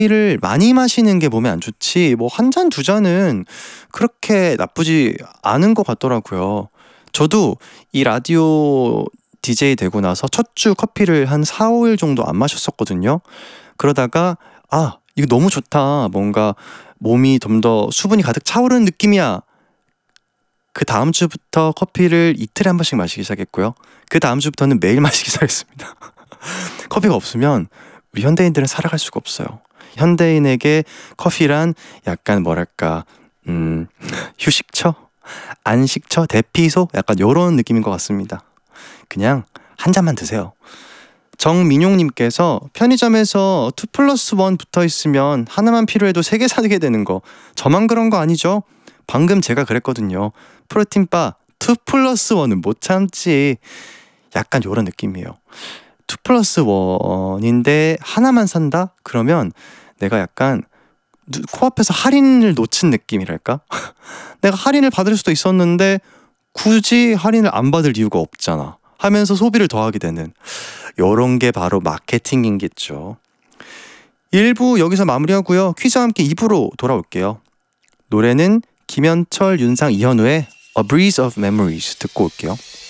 커피를 많이 마시는 게 몸에 안 좋지 뭐 한 잔 두 잔은 그렇게 나쁘지 않은 것 같더라고요. 저도 이 라디오 DJ 되고 나서 첫 주 커피를 한 4-5일 정도 안 마셨었거든요. 그러다가 이거 너무 좋다. 뭔가 몸이 좀 더 수분이 가득 차오르는 느낌이야. 그 다음 주부터 커피를 이틀에 한 번씩 마시기 시작했고요. 그 다음 주부터는 매일 마시기 시작했습니다. 커피가 없으면 우리 현대인들은 살아갈 수가 없어요. 현대인에게 커피란 약간 뭐랄까 휴식처? 안식처? 대피소? 약간 요런 느낌인 것 같습니다. 그냥 한 잔만 드세요. 정민용님께서 편의점에서 2+1 붙어있으면 하나만 필요해도 3개 사게 되는 거 저만 그런 거 아니죠? 방금 제가 그랬거든요. 프로틴바 2+1은 못 참지. 약간 요런 느낌이에요. 2+1인데 하나만 산다? 그러면 내가 약간 코앞에서 할인을 놓친 느낌이랄까? 내가 할인을 받을 수도 있었는데 굳이 할인을 안 받을 이유가 없잖아 하면서 소비를 더 하게 되는 요런 게 바로 마케팅이겠죠. 1부 여기서 마무리하고요. 퀴즈와 함께 2부로 돌아올게요. 노래는 김현철, 윤상, 이현우의 A Breeze of Memories 듣고 올게요.